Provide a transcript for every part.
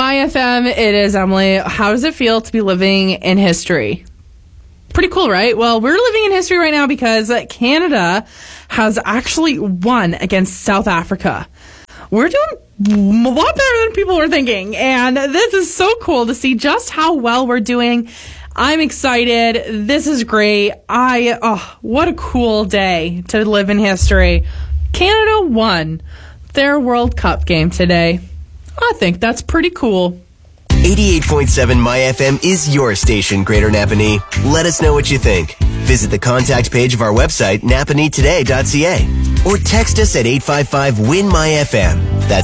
My FM, it is, Emily. How does it feel to be living in history? Pretty cool, right? Well, we're living in history right now because Canada has actually won against South Africa. We're doing a lot better than people were thinking, and this is so cool to see just how well we're doing. I'm excited. This is great. What a cool day to live in history. Canada won their World Cup game today. I think that's pretty cool. 88.7 My FM is your station, Greater Napanee. Let us know what you think. Visit the contact page of our website, napaneetoday.ca, or text us at 855-WIN-MY-FM. That's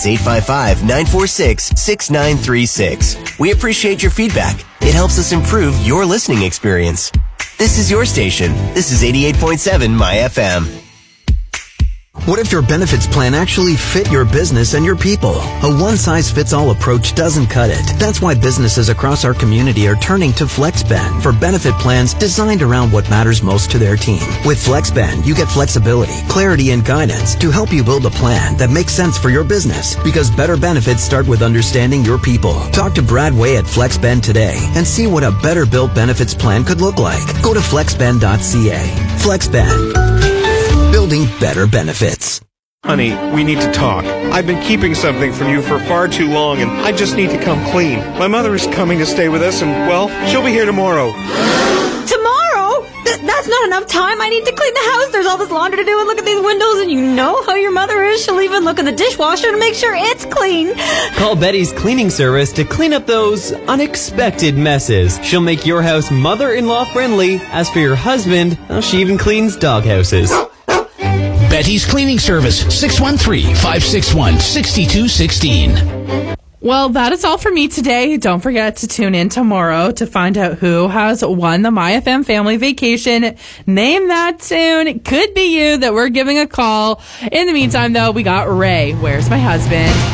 855-946-6936. We appreciate your feedback. It helps us improve your listening experience. This is your station. This is 88.7 My FM. What if your benefits plan actually fit your business and your people? A one-size-fits-all approach doesn't cut it. That's why businesses across our community are turning to FlexBend for benefit plans designed around what matters most to their team. With FlexBend, you get flexibility, clarity, and guidance to help you build a plan that makes sense for your business. Because better benefits start with understanding your people. Talk to Brad Way at FlexBend today and see what a better built benefits plan could look like. Go to flexbend.ca. FlexBend. Building better benefits. Honey, we need to talk. I've been keeping something from you for far too long, and I just need to come clean. My mother is coming to stay with us, and, well, she'll be here tomorrow. Tomorrow? That's not enough time. I need to clean the house. There's all this laundry to do, and look at these windows, and you know how your mother is. She'll even look in the dishwasher to make sure it's clean. Call Betty's cleaning service to clean up those unexpected messes. She'll make your house mother-in-law friendly. As for your husband, she even cleans doghouses. Betty's Cleaning Service, 613-561-6216. Well, that is all for me today. Don't forget to tune in tomorrow to find out who has won the My FM Family Vacation. Name that tune. It could be you that we're giving a call. In the meantime, though, we got Ray. Where's My Husband?